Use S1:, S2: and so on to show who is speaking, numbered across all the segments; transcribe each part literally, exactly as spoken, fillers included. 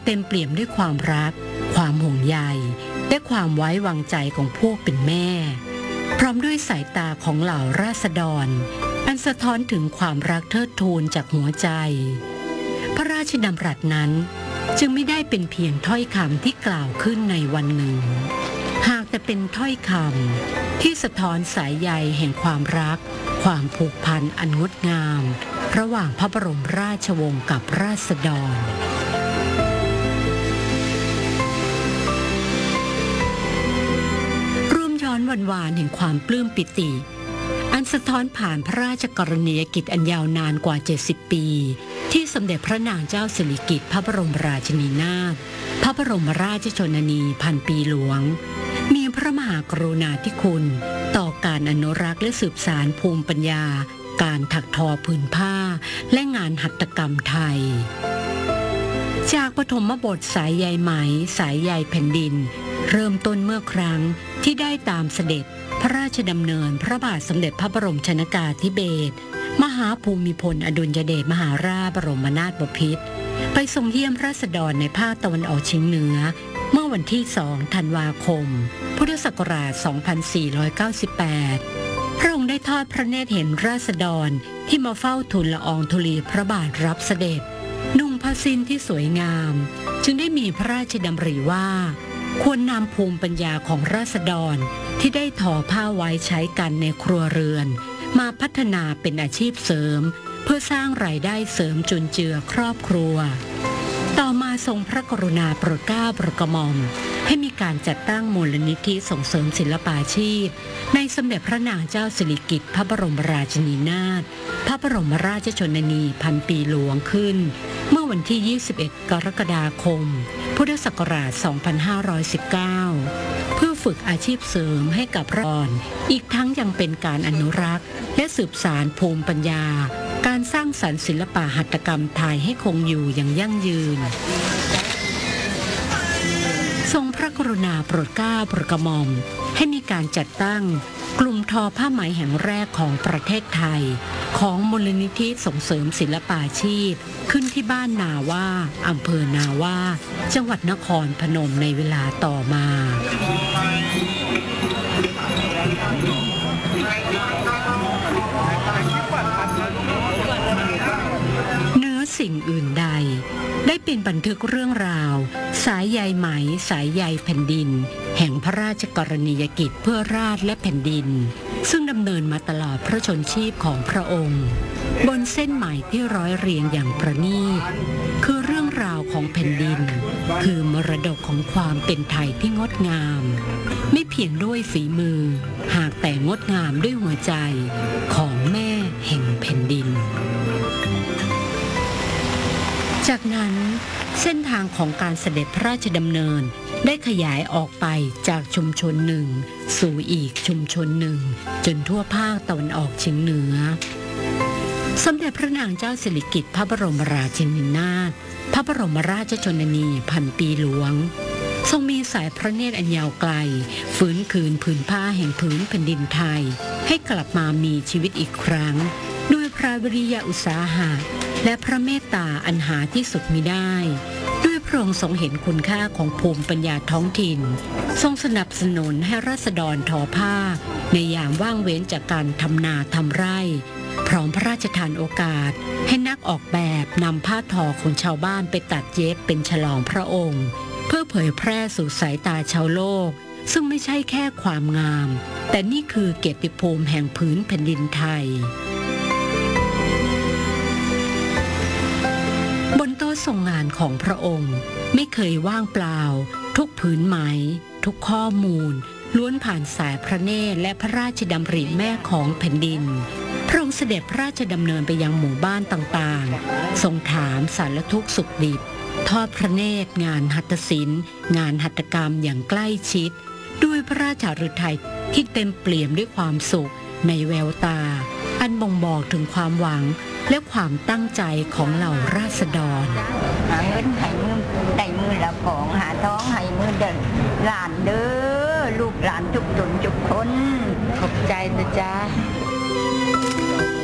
S1: เต็มเปี่ยมด้วยความรักความห่วงใยและความไว้วางใจของพวกเป็นแม่พร้อมด้วยสายตาของเหล่าราษฎรอันสะท้อนถึงความรักเทิดทูนจากหัวใจพระราชดำรัสนั้นจึงไม่ได้เป็นเพียงถ้อยคำที่กล่าวขึ้นในวันหนึ่งหากแต่เป็นถ้อยคำที่สะท้อนสายใยแห่งความรักความผูกพันอันงดงามระหว่างพระบรมราชวงศ์กับราษฎรร่วมย้อนวันวานแห่งความปลื้มปิติอันสะท้อนผ่านพระราชกรณียกิจอันยาวนานกว่าเจ็ดสิบปีที่สมเด็จพระนางเจ้าสิริกิติ์พระบรมราชินีนาถพระบรมราชชนนีพันปีหลวงมีพระมหากรุณาธิคุณต่อการอนุรักษ์และสืบสานภูมิปัญญาการถักทอผืนผ้าและงานหัตถกรรมไทยจากปฐมบทสายใยไหมสายใยแผ่นดินเริ่มต้นเมื่อครั้งที่ได้ตามเสด็จพระราชดำเนินพระบาทสมเด็จพระบรมชนกาธิเบศรมหาภูมิพลอดุลยเดชมหาราชบรมนาถบพิตรไปทรงเยี่ยมราษฎรในภาคตะวันออกเฉียงเหนือเมื่อวันที่สองธันวาคมพุทธศักราชสองพันสี่ร้อยเก้าสิบแปดพระองค์ได้ทอดพระเนตรเห็นราษฎรที่มาเฝ้าทูลละอองธุลีพระบาทรับเสด็จนุ่งผ้าสิ้นที่สวยงามจึงได้มีพระราชดำริว่าควรนำภูมิปัญญาของราษฎรที่ได้ทอผ้าไว้ใช้กันในครัวเรือนมาพัฒนาเป็นอาชีพเสริมเพื่อสร้างรายได้เสริมจุนเจือครอบครัวต่อมาทรงพระกรุณาโปรดเกล้าโปรดกระหม่อมให้มีการจัดตั้งมูลนิธิส่งเสริมศิลปาชีพในสมเด็จพระนางเจ้าสิริกิติ์พระบรมราชินีนาถพระบรมราชชนนีพันปีหลวงขึ้นเมื่อวันที่ยี่สิบเอ็ดกรกฎาคมพุทธศักราชสองพันห้าร้อยสิบเก้าเพื่อฝึกอาชีพเสริมให้กับราษฎรอีกทั้งยังเป็นการอนุรักษ์และสืบสานภูมิปัญญาการสร้างสรรค์ศิลปะหัตถกรรมไทยให้คงอยู่อย่างยั่งยืนทรงพระกรุณาโปรดเกล้าโปรดกระหม่อมให้มีการจัดตั้งกลุ่มทอผ้าไหมแห่งแรกของประเทศไทยของมูลนิธิส่งเสริมศิลปาชีพขึ้นที่บ้านนาว่าอำเภอนาว่าจังหวัดนครพนมในเวลาต่อมาเนื้อสิ่งอื่นใดได้เป็นบันทึกเรื่องราวสายใยไหมสายใยแผ่นดินแห่งพระราชกรณียกิจเพื่อราษฎร์และแผ่นดินซึ่งดำเนินมาตลอดพระชนชีพของพระองค์บนเส้นไหมที่ร้อยเรียงอย่างประณีตคือเรื่องราวของแผ่นดินคือมรดกของความเป็นไทยที่งดงามไม่เพียงด้วยฝีมือหากแต่งดงามด้วยหัวใจของแม่แห่งแผ่นดินจากนั้นเส้นทางของการเสด็จพระราชดำเนินได้ขยายออกไปจากชุมชนหนึ่งสู่อีกชุมชนหนึ่งจนทั่วภาคตะวันออกเฉียงเหนือสมเด็จพระนางเจ้าสิริกิติ์พระบรมราชินีนาถพระบรมราชชนนีพันปีหลวงทรงมีสายพระเนตรอันยาวไกลฟื้นคืนผืนผ้าแห่งพื้นแผ่นดินไทยให้กลับมามีชีวิตอีกครั้งด้วยพระวิริยะอุตสาหะและพระเมตตาอันหาที่สุดมิได้ด้วยพระองค์ทรงเห็นคุณค่าของภูมิปัญญาท้องถิ่นทรงสนับสนุนให้ราษฎรทอผ้าในยามว่างเว้นจากการทำนาทำไร่พร้อมพระราชทานโอกาสให้นักออกแบบนำผ้าทอของชาวบ้านไปตัดเย็บเป็นฉลองพระองค์เพื่อเผยแพร่สู่สายตาชาวโลกซึ่งไม่ใช่แค่ความงามแต่นี่คือเกียรติภูมิแห่งพื้นแผ่นดินไทยบนโต๊ะทรงงานของพระองค์ไม่เคยว่างเปล่าทุกผืนไหมทุกข้อมูลล้วนผ่านสายพระเนตรและพระราชดำริแม่ของแผ่นดินพระองค์เสด็จพระราชดำเนินไปยังหมู่บ้านต่างๆทรงถามสารทุกข์สุขดิบทอดพระเนตรงานหัตถศิลป์งานหัตถกรรมอย่างใกล้ชิดด้วยพระราชฤทัยที่เต็มเปี่ยมด้วยความสุขในแววตาอันบ่งบอกถึงความหวังและความตั้งใจของเหล่าราษฎร
S2: หาเงินให้มือได้มือละของหาท้องให้มือเดินหลานเด้อลูกหลานทุกตนทุกคนขอบใจนะจ๊ะ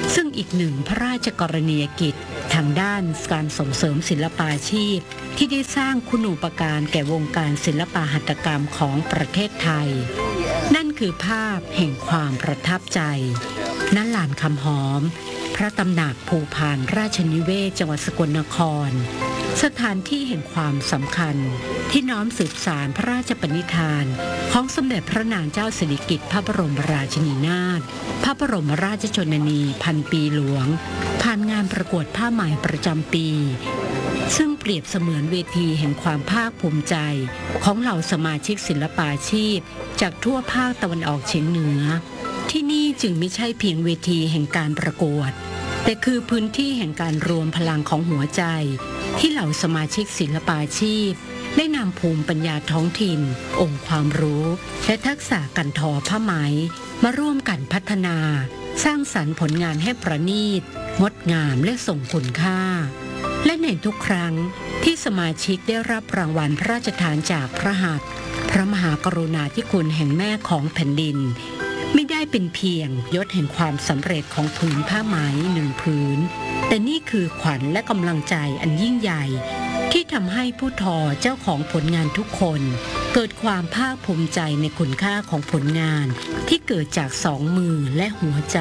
S1: ซึ่งอีกหนึ่งพระราชกรณียกิจทางด้านการส่งเสริมศิลปาชีพที่ได้สร้างคุณูปการแก่วงการศิลปหัตถกรรมของประเทศไทยนั่นคือภาพแห่งความประทับใจณลานคำหอมพระตำหนักภูพานราชนิเวศจังหวัดสกลนครสถานที่แห่งความสำคัญที่น้อมสืบสานพระราชปณิธานของสมเด็จพระนางเจ้าสิริกิติ์พระบรมราชินีนาถพระบรมราชชนนีพันปีหลวงผ่านงานประกวดผ้าไหมประจำปีซึ่งเปรียบเสมือนเวทีแห่งความภาคภูมิใจของเหล่าสมาชิกศิลปาชีพจากทั่วภาคตะวันออกเฉียงเหนือที่นี่จึงไม่ใช่เพียงเวทีแห่งการประกวดแต่คือพื้นที่แห่งการรวมพลังของหัวใจที่เหล่าสมาชิกศิลปาชีพได้นำภูมิปัญญาท้องถิ่นองค์ความรู้และทักษะการทอผ้าไหมมาร่วมกันพัฒนาสร้างสรรค์ผลงานให้ประณีตงดงามและส่งคุณค่าและในทุกครั้งที่สมาชิกได้รับรางวัลพระราชทานจากพระหัตถ์พระมหากรุณาธิคุณแห่งแม่ของแผ่นดินไม่ได้เป็นเพียงยศแห่งความสำเร็จของผืนผ้าไหมหนึ่งผืนแต่นี่คือขวัญและกำลังใจอันยิ่งใหญ่ที่ทำให้ผู้ทอเจ้าของผลงานทุกคนเกิดความภาคภูมิใจในคุณค่าของผลงานที่เกิดจากสองมือและหัวใจ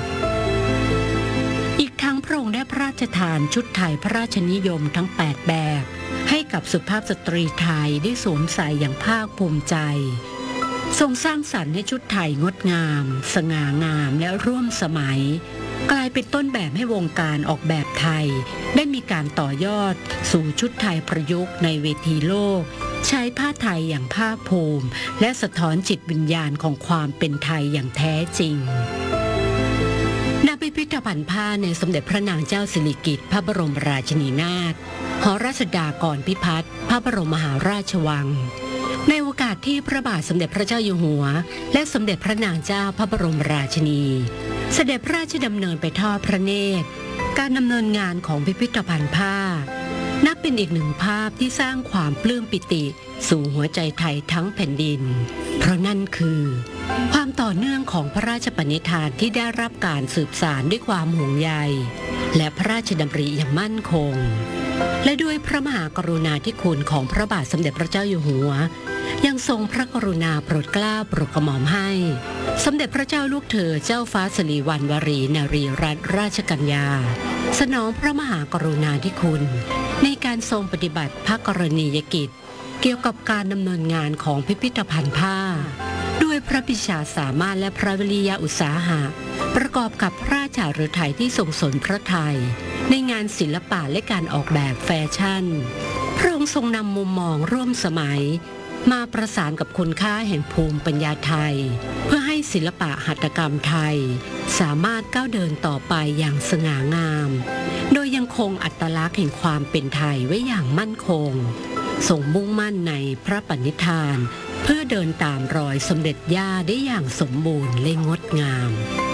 S1: อีกทั้งพระองค์ได้พระราชทานชุดไทยพระราชนิยมทั้งแปดแบบให้กับสุภาพสตรีไทยได้สวมใส่อย่างภาคภูมิใจทรงสร้างสรรค์ให้ชุดไทยงดงามสง่างามและร่วมสมัยกลายเป็นต้นแบบให้วงการออกแบบไทยได้มีการต่อยอดสู่ชุดไทยประยุกต์ในเวทีโลกใช้ผ้าไทยอย่างภาคภูมิและสะท้อนจิตวิญญาณของความเป็นไทยอย่างแท้จริงณพิพิธภัณฑ์ผ้าในสมเด็จพระนางเจ้าสิริกิติ์พระบรมราชินีนาถหอราชดากรพิพัฒน์พระบรมมหาราชวังในโอกาสที่พระบาทสมเด็จพระเจ้าอยู่หัวและสมเด็จพระนางเจ้าพระบรมราชินีเสด็จพระราชดำเนินไปทอดพระเนตรการดำเนินงานของพิพิธภัณฑ์ผ้านับเป็นอีกหนึ่งภาพที่สร้างความปลื้มปิติสู่หัวใจไทยทั้งแผ่นดินเพราะนั่นคือความต่อเนื่องของพระราชปณิธานที่ได้รับการสืบสานด้วยความห่วงใยและพระราชดำริอย่างมั่นคงและด้วยพระมหากรุณาธิคุณของพระบาทสมเด็จพระเจ้าอยู่หัวยังทรงพระกรุณาโปรดเกล้าโปรดกระหม่อมให้สมเด็จพระเจ้าลูกเธอเจ้าฟ้าสิริวัณวรีนารีรัตนราชกัญญาสนองพระมหากรุณาธิคุณในการทรงปฏิบัติพระกรณียกิจเกี่ยวกับการดำเนินงานของพิพิธภัณฑ์ผ้าด้วยพระปิชาสามารถและพระวิริยะอุตสาหะประกอบกับพระราชฤทัยที่ทรงสนพระทัยในงานศิลปะและการออกแบบแฟชั่นพระองค์ทรงนำมุมมองร่วมสมัยมาประสานกับคุณค่าแห่งภูมิปัญญาไทยเพื่อให้ศิลปะหัตถกรรมไทยสามารถก้าวเดินต่อไปอย่างสง่างามโดยยังคงอัตลักษณ์แห่งความเป็นไทยไว้อย่างมั่นคงทรงมุ่งมั่นในพระปณิธานเพื่อเดินตามรอยสมเด็จย่าได้อย่างสมบูรณ์และงดงาม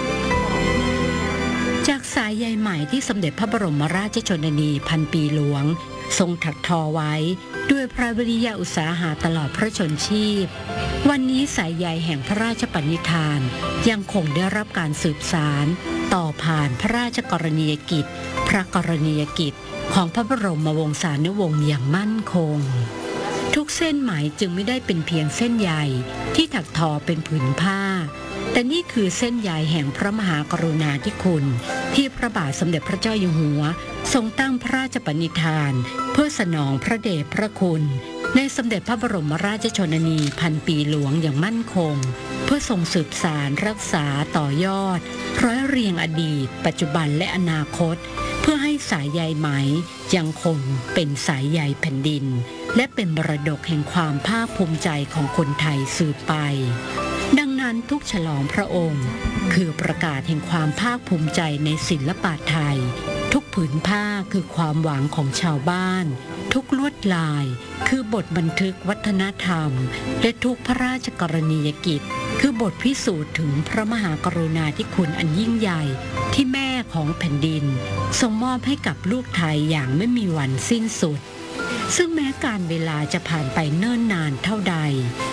S1: จากสายใยไหมที่สมเด็จพระบรมราชชนนีพันปีหลวงทรงถักทอไว้ด้วยพระวิริยะอุตสาหะตลอดพระชนชีพวันนี้สายใยแห่งพระราชปณิธานยังคงได้รับการสืบสานต่อผ่านพระราชกรณียกิจพระกรณียกิจของพระบรมวงศานุวงศ์อย่างมั่นคงทุกเส้นไหมจึงไม่ได้เป็นเพียงเส้นใยที่ถักทอเป็นผืนผ้าแต่นี่คือเส้นใยแห่งพระมหากรุณาธิคุณที่พระบาทสมเด็จพระเจ้าอยู่หัวทรงตั้งพระราชปณิธานเพื่อสนองพระเดชพระคุณในสมเด็จพระบรมราชชนนีพันปีหลวงอย่างมั่นคงเพื่อทรงสืบสานรักษาต่อยอดร้อยเรียงอดีตปัจจุบันและอนาคตเพื่อให้สายใยไหมยังคงเป็นสายใยแผ่นดินและเป็นมรดกแห่งความภาคภูมิใจของคนไทยสืบไปดังนั้นทุกฉลองพระองค์คือประกาศแห่งความภาคภูมิใจในศิลปะไทยทุกผืนผ้าคือความหวังของชาวบ้านทุกลวดลายคือบทบันทึกวัฒนธรรมและทุกพระราชกรณียกิจคือบทพิสูจน์ถึงพระมหากรุณาธิคุณอันยิ่งใหญ่ที่แม่ของแผ่นดินทรงมอบให้กับลูกไทยอย่างไม่มีวันสิ้นสุดซึ่งแม้การเวลาจะผ่านไปเนิ่นนานเท่าใดแต่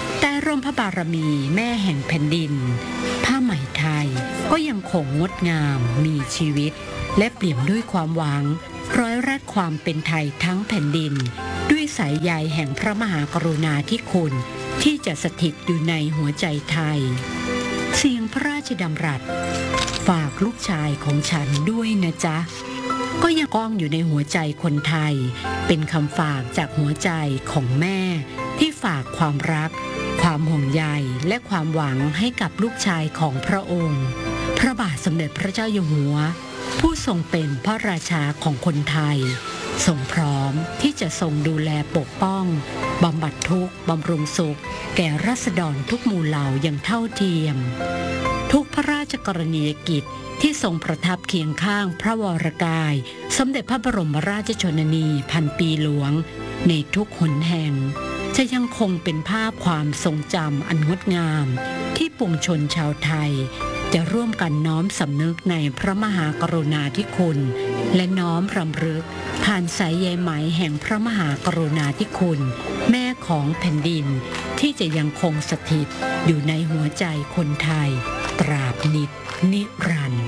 S1: ร่มพระบารมีแม่แห่งแผ่นดินผ้าไหมไทยก็ยังคงงดงามมีชีวิตและเปี่ยมด้วยความหวังร้อยแรกความเป็นไทยทั้งแผ่นดินด้วยสายใยแห่งพระมหากรุณาธิคุณที่จะสถิตอยู่ในหัวใจไทยเสียงพระราชดำรัสฝากลูกชายของฉันด้วยนะจ๊ะก็ยังก้องอยู่ในหัวใจคนไทยเป็นคำฝากจากหัวใจของแม่ที่ฝากความรักความห่วงใยและความหวังให้กับลูกชายของพระองค์พระบาทสมเด็จพระเจ้าอยู่หัวผู้ทรงเป็นพระราชาของคนไทยทรงพร้อมที่จะทรงดูแลปกป้องบำบัดทุกข์บำรุงสุขแก่ราษฎรทุกหมู่เหล่าอย่างเท่าเทียมทุกพระราชกรณียกิจที่ทรงประทับเคียงข้างพระวรกายสมเด็จพระบรมราชชนนีพันปีหลวงในทุกหนแห่งจะยังคงเป็นภาพความทรงจำอันงดงามที่ปวงชนชาวไทยจะร่วมกันน้อมสำนึกในพระมหากรุณาธิคุณและน้อมรำลึกผ่านสายใยไหมแห่งพระมหากรุณาธิคุณแม่ของแผ่นดินที่จะยังคงสถิตอยู่ในหัวใจคนไทยตราบนิจนิรันดร์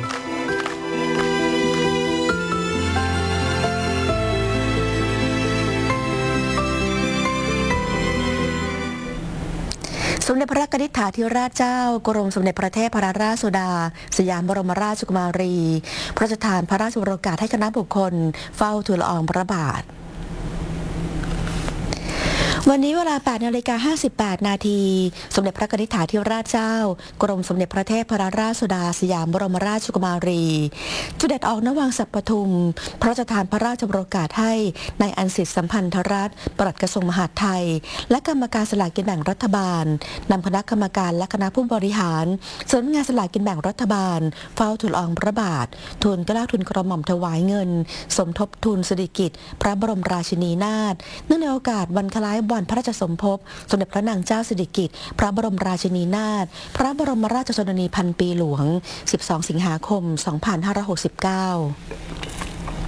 S3: สมเด็จพระกนิษฐาธิราชเจ้ากรมสมเด็จพระเทพรัตนราชสุดาสยามบรมราชกุมารีพระราชทานพระราชโอกาสให้คณะบุคคลเฝ้าทูลละอองพระบาทวันนี้เวลา แปดนาฬิกาห้าสิบแปด นาทีสมเด็จพระกนิษฐาธิราชเจ้ากรมสมเด็จพระเทพรัตนราชสุดาสยามบรมราชกุมารีเสด็จออกณวังสัปทุมพระราชทานพระราชโอกาสให้นายอันสิทธิสัมพันธรัตน์ปลัดกระทรวงมหาดไทยและกรรมการสลากกินแบ่งรัฐบาลนำคณะกรรมการและคณะผู้บริหารสำนักงานสลากกินแบ่งรัฐบาลเฝ้าทูลละอองพระบาททูลเกล้าทูลกระหม่อมถวายเงินสมทบทุนสิริกิติ์พระบรมราชินีนาถเนื่องในโอกาสวันคล้ายวันพระราชสมภพสมเด็จพระนางเจ้าสิริกิติ์พระบรมราชินีนาถพระบรมราชชนนีพันปีหลวงสิบสองสิงหาคมสองพันห้าร้อยหกสิบเก้า